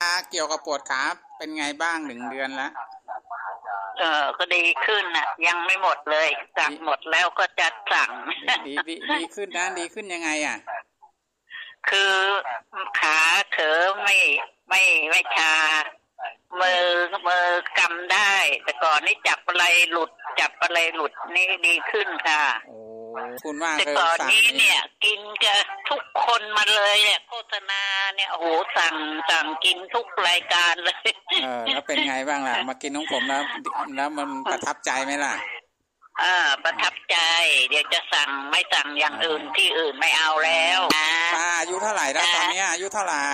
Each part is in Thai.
เกี่ยวกับปวดขาเป็นไงบ้าง1 เดือนแล้วก็ดีขึ้นนะยังไม่หมดเลยสั่งหมดแล้วก็จะสั่งดีขึ้นนะดีขึ้นยังไงอ่ะคือขาเขอไม่ชามือกำได้แต่ก่อนนี่จับอะไรหลุดนี่ดีขึ้นค่ะโอ้คุณว่าแต่ก่อนนี้เนี่ยกินกับทุกคนมาเลยเนี่ยโฆษณาเนี่ยโอ้โหสั่งกินทุกรายการเลยแล้วเป็นไงบ้างล่ะมากินของผมแล้วมันประทับใจไหมล่ะประทับใจเดี๋ยวจะไม่สั่งอย่างอื่นที่อื่นไม่เอาแล้วป้าอายุเท่าไหร่แล้วตอนนี้อายุเท่าไหร่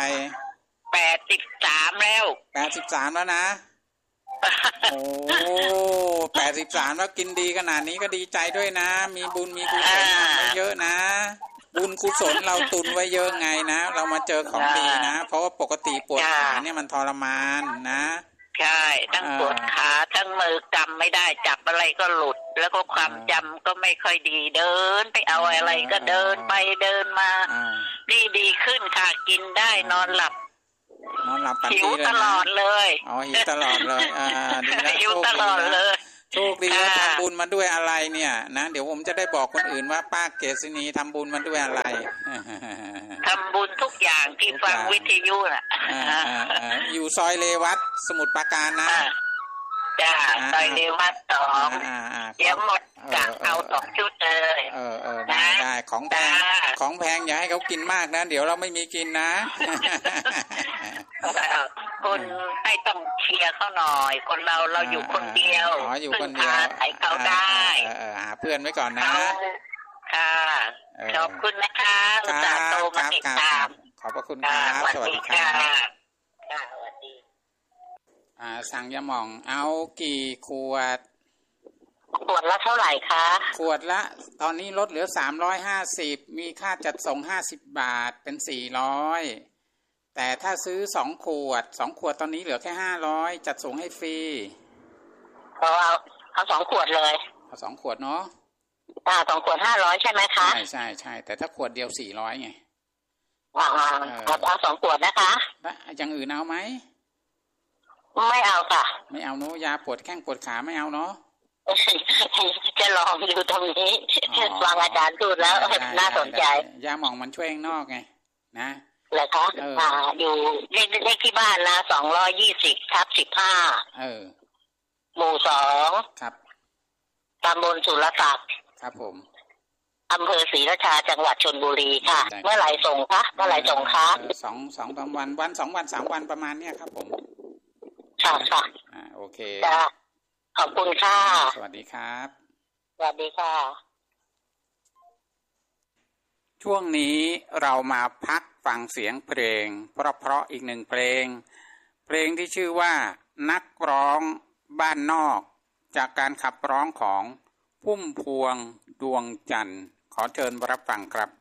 83แล้ว 83แล้วนะโอ้83แล้วกินดีขนาดนี้ก็ดีใจด้วยนะมีบุญมีกุศลเยอะนะบุญกุศลเราตุนไว้เยอะไงนะเรามาเจอของดีนะเพราะว่าปกติปวดขาเนี่ยมันทรมานนะใช่ทั้งปวดขาทั้งมือกำไม่ได้จับอะไรก็หลุดแล้วก็ความจำก็ไม่ค่อยดีเดินไปเอาอะไรก็เดินไปเดินมาดีขึ้นค่ะกินได้นอนหลับหิวตลอดเลยหิวตลอดเลยดีแล้วหิวตลอดเลยโชคดีว่าทำบุญมาด้วยอะไรเนี่ยนะเดี๋ยวผมจะได้บอกคนอื่นว่าป้าเกษณีทำบุญมาด้วยอะไรทำบุญทุกอย่างที่ฟังวิทยุน่ะอยู่ซอยเลวัตสมุทรปราการนะจ้าซอยเลวัต2เดี๋ยวหมดกะเอา2 ชุดเลยได้ของแพงอย่าให้เขากินมากนะเดี๋ยวเราไม่มีกินนะคนให้ต้องเชียร์เขาหน่อยคนเราอยู่คนเดียวอยู่คนเดียวให้เขาได้หาเพื่อนไว้ก่อนนะค่ะขอบคุณนะคะอุตส่าห์โทรมาติดตามขอบพระคุณครับสวัสดีครับสวัสดีสั่งยาหม่องเอากี่ขวดละเท่าไหร่คะขวดละตอนนี้ลดเหลือ350มีค่าจัดส่ง50 บาทเป็น400แต่ถ้าซื้อ2 ขวดตอนนี้เหลือแค่500จัดส่งให้ฟรีเอา2 ขวดเลยเอา2 ขวดเนาะ 2 ขวด500ใช่ไหมคะใช่แต่ถ้าขวดเดียว400ไงเอา2 ขวดนะคะอย่างอื่นเอาไหมไม่เอาค่ะไม่เอาเนาะยาปวดแข้งปวดขาไม่เอาเนาะจะลองดูตรงนี้ฟังอาจารย์พูดแล้วน่าสนใจยาหม่องมันช่วยข้างนอกไงนะเหรอคะอยู่เลขที่บ้านนะ220/15หมู่2 ครับตำบลสุรศักดิ์ครับผมอำเภอศรีราชาจังหวัดชลบุรีค่ะเมื่อไหร่ส่งคะ 2 วัน2 วัน3 วันประมาณเนี้ยครับผมค่ะโอเคขอบคุณค่ะสวัสดีครับสวัสดีค่ะช่วงนี้เรามาพักฟังเสียงเพลงเพราะอีก1 เพลงที่ชื่อว่านักร้องบ้านนอกจากการขับร้องของพุ่มพวงดวงจันทร์ขอเชิญรับฟังครับ